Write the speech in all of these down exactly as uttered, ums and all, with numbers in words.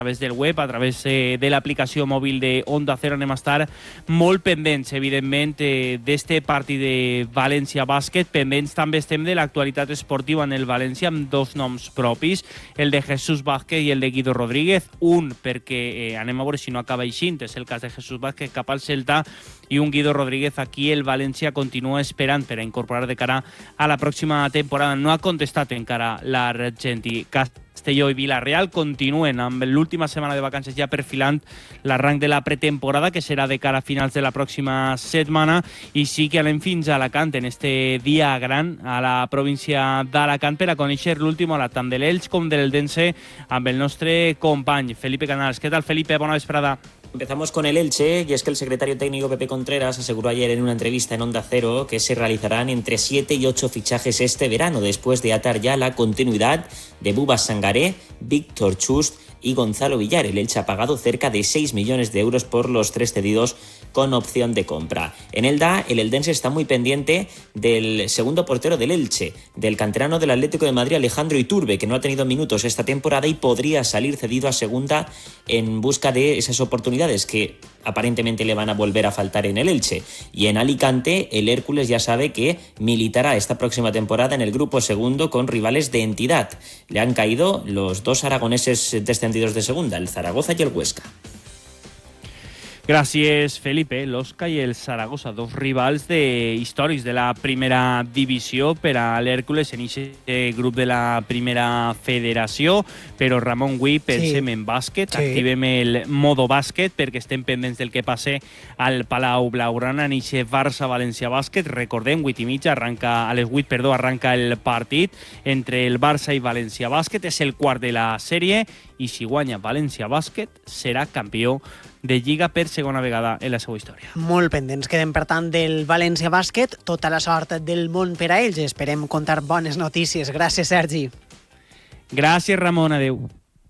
través del web, a través eh, de l'aplicació mòbil de Onda Cero. Anem a estar molt pendents, evidentment, eh, d'este partit de València Bàsquet. Pendents també estem de l'actualitat esportiva en el València, amb dos noms propis, el de Jesús Vázquez i el de Guido Rodríguez. Un, perquè eh, anem a veure si no acaba aixint, és el cas de Jesús Vázquez cap al Celta, i un Guido Rodríguez aquí el València continua esperant per a incorporar de cara a la pròxima temporada. No ha contestat encara l'argentí. Castelló i Villarreal continuen amb l'última setmana de vacances ja perfilant l'arranc de la pretemporada, que serà de cara a finals de la pròxima setmana, i sí que anem fins a Alacant en este dia gran a la província d'Alacant per a conèixer l'últim hora tant de l'Elx com del Dense amb el nostre company Felipe Canals. Què tal, Felipe? Bona vesprada. Empezamos con el Elche, y es que el secretario técnico Pepe Contreras aseguró ayer en una entrevista en Onda Cero que se realizarán entre siete y ocho fichajes este verano, después de atar ya la continuidad de Bubas Sangaré, Víctor Chust y Gonzalo Villar. El Elche ha pagado cerca de seis millones de euros por los tres cedidos con opción de compra. En Elda, el eldense está muy pendiente del segundo portero del Elche, del canterano del Atlético de Madrid, Alejandro Iturbe, que no ha tenido minutos esta temporada y podría salir cedido a segunda en busca de esas oportunidades que aparentemente le van a volver a faltar en el Elche. Y en Alicante, el Hércules ya sabe que militará esta próxima temporada en el grupo segundo con rivales de entidad. Le han caído los dos aragoneses descendidos de segunda, el Zaragoza y el Huesca. Gràcies, Felipe. L'Osca i el Saragossa, dos rivals de històrics de la primera divisió per a l'Hèrcules en aquest grup de la primera federació. Però, Ramon, avui pensem sí. en bàsquet, sí. activem el modo bàsquet perquè estem pendents del que passe al Palau Blaugrana en aquest Barça-València Bàsquet. Recordem, vuit i mitja, arranca, a les vuit, perdó, arranca el partit entre el Barça i València Bàsquet. És el quart de la sèrie i si guanya València Bàsquet serà campió de Lliga per segona vegada en la seva història. Molt pendents quedem, per tant, del València Bàsquet. Tota la sort del món per a ells. Esperem contar bones notícies. Gràcies, Sergi. Gràcies, Ramon. Adéu.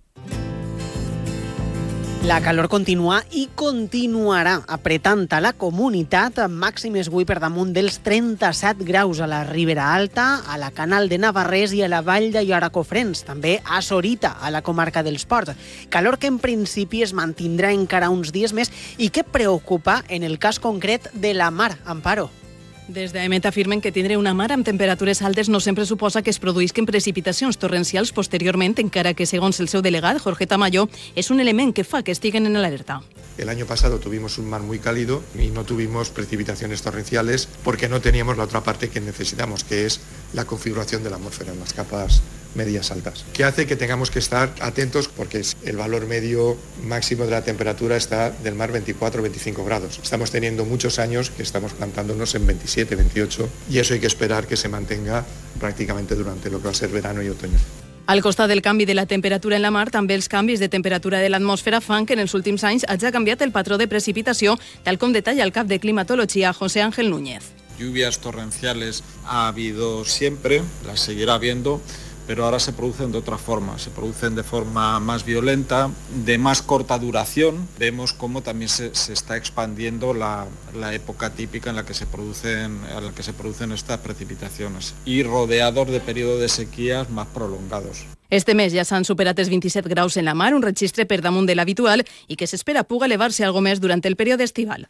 La calor continua i continuarà apretant a la comunitat, màximes avui per damunt dels trenta-set graus a la Ribera Alta, a la Canal de Navarrés i a la Vall de Lloaracofrens, també a Sorita, a la comarca dels Ports. Calor que en principi es mantindrà encara uns dies més i que preocupa en el cas concret de la mar, Amparo. Des d'Emet afirmen que tindre una mar amb temperatures altes no sempre suposa que es produïsquen precipitacions torrencials posteriorment, encara que, segons el seu delegat, Jorge Tamayo, és un element que fa que estiguen en alerta. El año pasado tuvimos un mar muy cálido y no tuvimos precipitaciones torrenciales porque no teníamos la otra parte que necesitamos, que es la configuración de la atmósfera en las capas medias altas, que hace que tengamos que estar atentos porque el valor medio máximo de la temperatura está del mar veinticuatro a veinticinco grados. Estamos teniendo muchos años que estamos plantándonos en veintisiete, veintiocho y eso hay que esperar que se mantenga prácticamente durante lo que va a ser verano y otoño. Al costat del canvi de la temperatura en la mar, també els canvis de temperatura de l'atmosfera fan que en els últims anys hagi canviat el patró de precipitació, tal com detalla el cap de climatologia, José Ángel Núñez. Lluvias torrenciales ha habido siempre, las seguirá habiendo, pero ahora se producen de otra forma, se producen de forma más violenta, de más corta duración. Vemos cómo también se, se está expandiendo la, la época típica en la que se producen, en la que se producen estas precipitaciones y rodeados de periodos de sequías más prolongados. Este mes ja s'han superat els vint-i-set graus en la mar, un registre per damunt de l'habitual i que s'espera puga elevar-se algo més durant el període estival.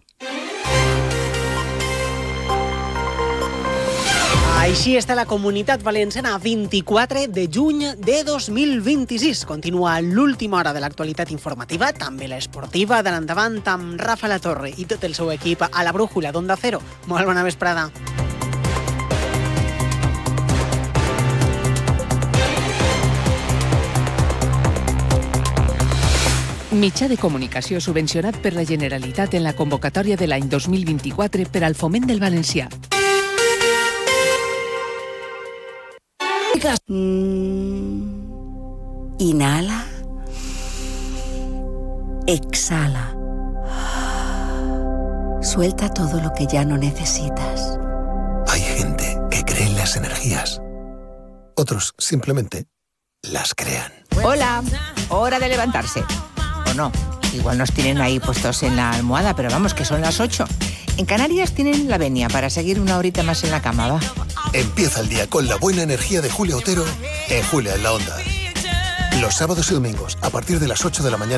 Així està la Comunitat Valenciana a vint-i-quatre de juny de dos mil vint-i-sis. Continua l'última hora de l'actualitat informativa, també l'esportiva, d'en endavant amb Rafa Latorre i tot el seu equip a la brújula d'Onda Cero. Molt bona vesprada. Mitjà de comunicació subvencionat per la Generalitat en la convocatòria de l'any dos mil vint-i-quatre per al foment del valencià. Mm. Inhala. Exhala. Suelta todo lo que ya no necesitas. Hay gente que cree en las energías. Otros simplemente las crean. Hola, hora de levantarse. O no, igual nos tienen ahí puestos en la almohada, pero vamos, que son las ocho. En Canarias tienen la venia para seguir una horita más en la cama, va. Empieza el día con la buena energía de Julia Otero en Julia en la Onda. Los sábados y domingos, a partir de las ocho de la mañana.